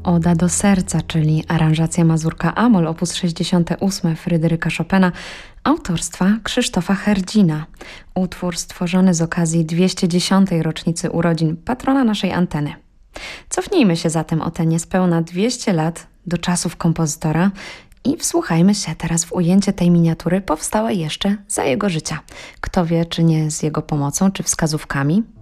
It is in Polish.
Oda do serca, czyli aranżacja Mazurka Amol op. 68 Fryderyka Chopina, autorstwa Krzysztofa Herdzina. Utwór stworzony z okazji 210. rocznicy urodzin patrona naszej anteny. Cofnijmy się zatem o te niespełna 200 lat do czasów kompozytora i wsłuchajmy się teraz w ujęcie tej miniatury powstałe jeszcze za jego życia. Kto wie, czy nie z jego pomocą, czy wskazówkami.